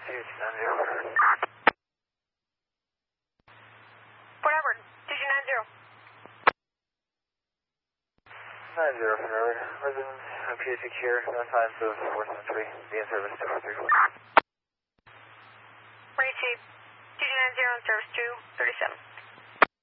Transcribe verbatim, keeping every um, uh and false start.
two two nine zero. Port Hubbard, two two nine zero. nine zero from Hubbard. Residents appear secure. No signs of four seven three. Be in service two four three four. Ready, Chief. two two nine zero in service two thirty-seven.